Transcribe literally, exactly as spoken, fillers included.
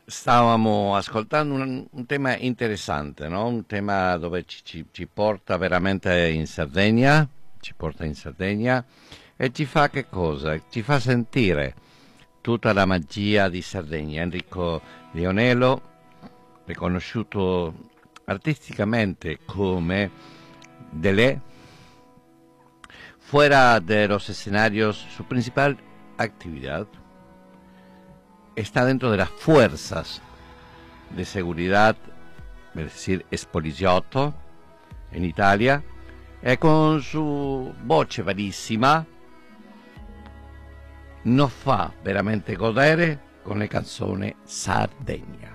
Stavamo ascoltando un, un tema interessante, no? Un tema dove ci, ci- ci porta veramente in Sardegna, ci porta in Sardegna e ci fa che cosa? Ci fa sentire tutta la magia di Sardegna. Enrico Lionello, riconosciuto artisticamente come Delé, fuera de los escenarios, su principal actividad está dentro de las fuerzas de seguridad, es decir, Espoliziotto, en Italia, e con su voce bellissima nos fa veramente godere con le canzoni Sardegna.